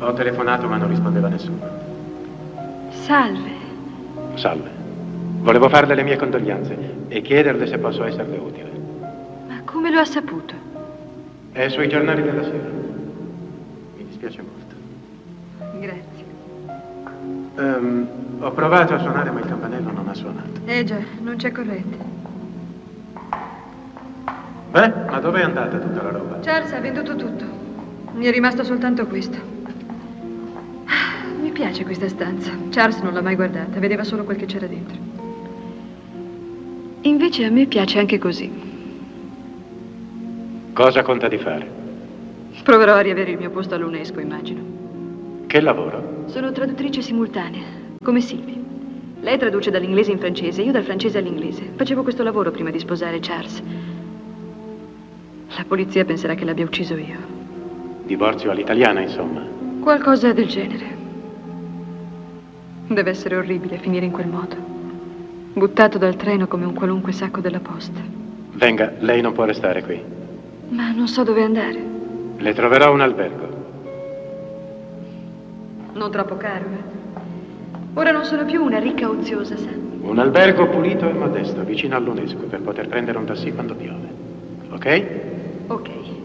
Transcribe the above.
Ho telefonato ma non rispondeva nessuno. Salve. Salve. Volevo farle le mie condoglianze e chiederle se posso esserle utile. Ma come lo ha saputo? È sui giornali della sera. Mi dispiace molto. Grazie. Ho provato a suonare ma il campanello non ha suonato. Già, non c'è corrente. Beh, ma dove è andata tutta la roba? Charles ha venduto tutto. Mi è rimasto soltanto questo. Mi piace questa stanza. Charles non l'ha mai guardata, vedeva solo quel che c'era dentro. Invece a me piace anche così. Cosa conta di fare? Proverò a riavere il mio posto all'UNESCO, immagino. Che lavoro? Sono traduttrice simultanea, come Sylvie. Lei traduce dall'inglese in francese, io dal francese all'inglese. Facevo questo lavoro prima di sposare Charles. La polizia penserà che l'abbia ucciso io. Divorzio all'italiana, insomma. Qualcosa del genere. Deve essere orribile finire in quel modo. Buttato dal treno come un qualunque sacco della posta. Venga, lei non può restare qui. Ma non so dove andare. Le troverò un albergo. Non troppo caro, Ora non sono più una ricca oziosa, sa? Un albergo pulito e modesto, vicino all'UNESCO, per poter prendere un taxi quando piove. Ok? Ok.